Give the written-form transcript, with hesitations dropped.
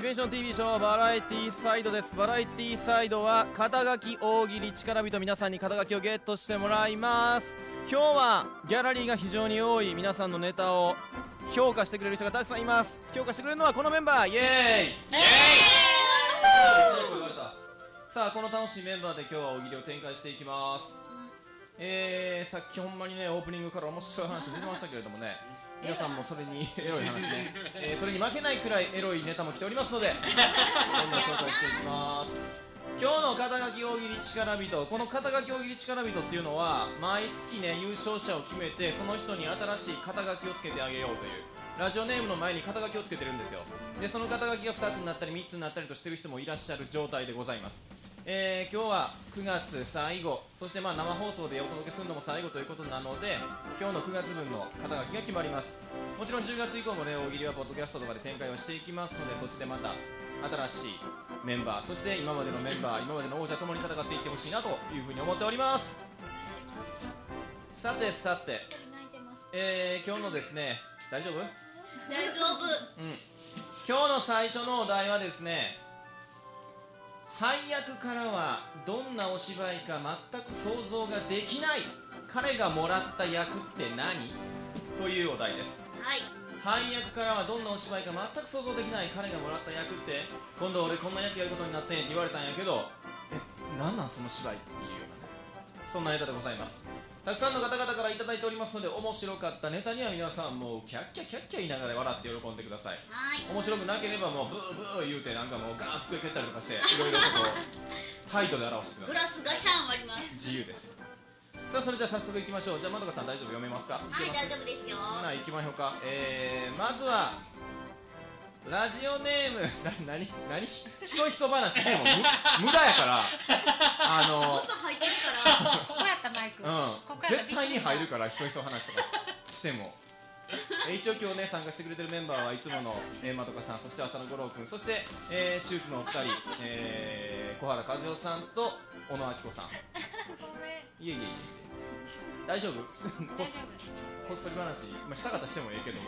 メーション TV ショーバラエティサイドです。バラエティサイドは肩書き大喜利力人、皆さんに肩書きをゲットしてもらいます。今日はギャラリーが非常に多い、皆さんのネタを評価してくれる人がたくさんいます。評価してくれるのはこのメンバー、イエーイさあ、この楽しいメンバーで今日は大喜利を展開していきます。さっきほんまにね、オープニングから面白い話出てましたけれどもね、皆さんもそれにエロい話ね、それに負けないくらいエロいネタも来ておりますのでどんどん紹介していきます。今日の肩書き大喜利力人、この肩書き大喜利力人っていうのは毎月ね、優勝者を決めてその人に新しい肩書きをつけてあげようというラジオネームの前に肩書きをつけてるんですよ。でその肩書きが2つになったり3つになったりとしてる人もいらっしゃる状態でございます。今日は9月最後、そして生放送でお届けするのも最後ということなので、今日の9月分の肩書きが決まります。もちろん10月以降もね、大喜利はポッドキャストとかで展開をしていきますので、そっちでまた新しいメンバー、そして今までのメンバー、今までの王者ともに戦っていってほしいなというふうに思っております。さてさて、今日のですね、大丈夫？ 大丈夫。 今日の最初のお題はですね、配役からはどんなお芝居か全く想像ができない、彼がもらった役って何？というお題です。 はい。 配役からはどんなお芝居か全く想像できない、彼がもらった役って、今度俺こんな役やることになってんって言われたんやけど、なんなんその芝居っていうようなね、そんなネタでございます。たくさんの方々からいただいておりますので、面白かったネタには皆さんもうキャッキャキャッキャ言いながら笑って喜んでください。 はい。 面白くなければもうブーブー言うて、なんかもうガーン机蹴ったりとかして、いろいろとこうタイトで表してください。 グラスガシャン割ります。 自由です。さあ、それじゃあ早速いきましょう。じゃあまどかさん大丈夫、読めますか？ はい、大丈夫ですよ。 そんなんいきましょうか。まずはラジオネーム何ひそひそ話しても無駄やから嘘入ってるからここやったマイク、ここやった絶対に入るから、ひそひそ話とかしても一応今日ね、参加してくれてるメンバーはいつものまどかさん、そして浅野五郎君、そして、中津のお二人、小原和代さんと小野明子さん。 ごめん。 いえいえいえ、大丈夫？ 大丈夫。 こっそり話、したかったらしてもええけど